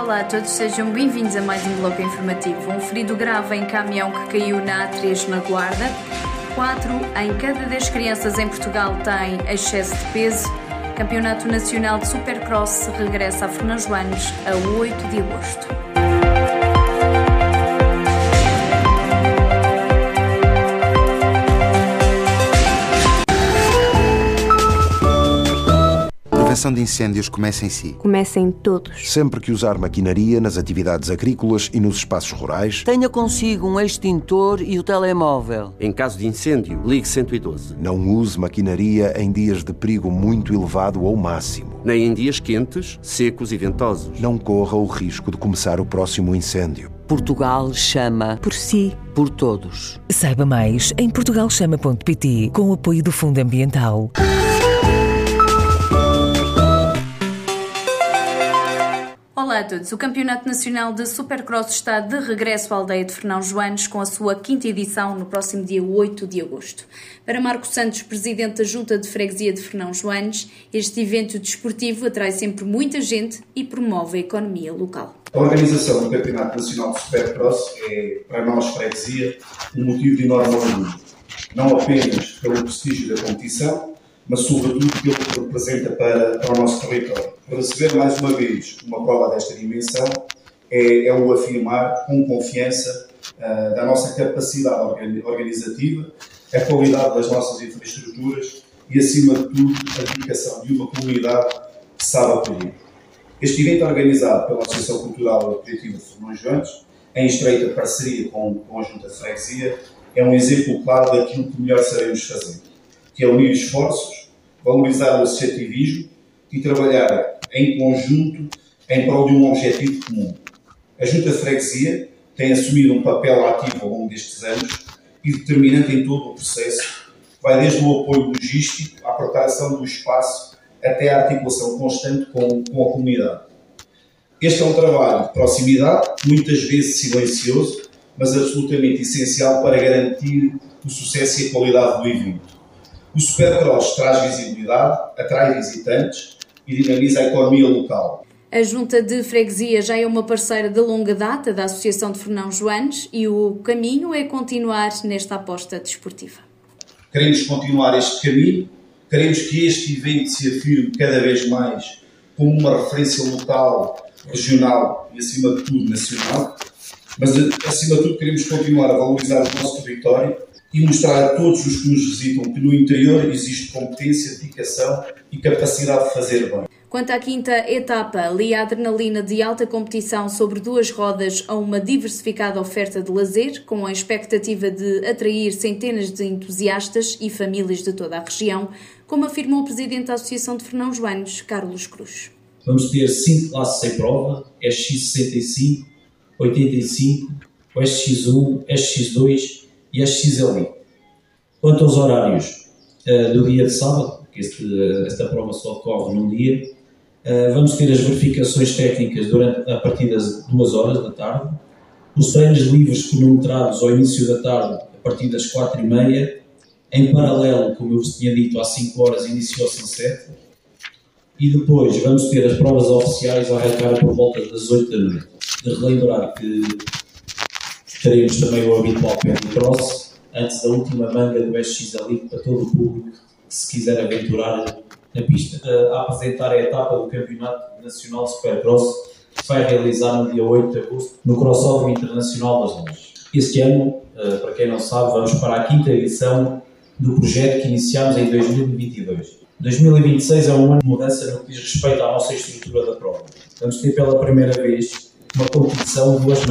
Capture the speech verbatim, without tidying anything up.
Olá a todos, sejam bem-vindos a mais um bloco informativo. Um ferido grave em caminhão que caiu na A três na Guarda. Quatro em cada dez crianças em Portugal têm excesso de peso. Campeonato Nacional de Supercross regressa a Fernão Joanes a oito de agosto. A prevenção de incêndios começa em si. Começa em todos. Sempre que usar maquinaria nas atividades agrícolas e nos espaços rurais, tenha consigo um extintor e o telemóvel. Em caso de incêndio, ligue cento e doze. Não use maquinaria em dias de perigo muito elevado ou máximo. Nem em dias quentes, secos e ventosos. Não corra o risco de começar o próximo incêndio. Portugal chama por si, por todos. Saiba mais em portugal chama ponto pt com o apoio do Fundo Ambiental. Olá a todos. O Campeonato Nacional de Supercross está de regresso à aldeia de Fernão Joanes com a sua quinta edição no próximo dia oito de agosto. Para Marco Santos, presidente da Junta de Freguesia de Fernão Joanes, este evento desportivo atrai sempre muita gente e promove a economia local. A organização do Campeonato Nacional de Supercross é, para nós, freguesia, um motivo de enorme orgulho. Não apenas pelo prestígio da competição, mas sobretudo pelo que representa para, para o nosso território. Para receber mais uma vez uma prova desta dimensão é, é o afirmar com confiança uh, da nossa capacidade organizativa, a qualidade das nossas infraestruturas e, acima de tudo, a dedicação de uma comunidade que sabe acolher. Este evento é organizado pela Associação Cultural e Recreativa de Fernão Joanes, em estreita parceria com, com a Junta de Freguesia, é um exemplo claro daquilo que melhor sabemos fazer, que é unir esforços, valorizar o associativismo e trabalhar em conjunto em prol de um objetivo comum. A Junta de Freguesia tem assumido um papel ativo ao longo destes anos e determinante em todo o processo, vai desde o apoio logístico à preparação do espaço até à articulação constante com, com a comunidade. Este é um trabalho de proximidade, muitas vezes silencioso, mas absolutamente essencial para garantir o sucesso e a qualidade do evento. O Supercross traz visibilidade, atrai visitantes e dinamiza a economia local. A Junta de Freguesia já é uma parceira de longa data da Associação de Fernão Joanes e o caminho é continuar nesta aposta desportiva. Queremos continuar este caminho, queremos que este evento se afirme cada vez mais como uma referência local, regional e, acima de tudo, nacional, mas, acima de tudo, queremos continuar a valorizar o nosso território e mostrar a todos os que nos visitam que no interior existe competência, dedicação e capacidade de fazer bem. Quanto à quinta etapa, alia a adrenalina de alta competição sobre duas rodas a uma diversificada oferta de lazer, com a expectativa de atrair centenas de entusiastas e famílias de toda a região, como afirmou o presidente da Associação de Fernão Joanes, Carlos Cruz. Vamos ter cinco classes em prova, S X sessenta e cinco, oitenta e cinco, o S X um, S X dois e S X L. Quanto aos horários uh, do dia de sábado, porque este, esta prova só ocorre num dia, uh, vamos ter as verificações técnicas durante, a partir das duas horas da tarde, os treinos livres cronometrados ao início da tarde, a partir das quatro e meia, em paralelo, como eu vos tinha dito, às cinco horas iniciou-se às sete, e depois vamos ter as provas oficiais a arrancar por volta das oito da noite. De relembrar que teremos também o habitual Pennycross, antes da última manga do S X L para todo o público que se quiser aventurar na pista. A apresentar a etapa do Campeonato Nacional de Supercross que se vai realizar no dia oito de agosto no Crossódromo Internacional das Lojas. Este ano, para quem não sabe, vamos para a quinta edição do projeto que iniciámos em dois mil e vinte e dois. dois mil e vinte e seis é um ano de mudança no que diz respeito à nossa estrutura da prova. Vamos ter pela primeira vez uma competição de duas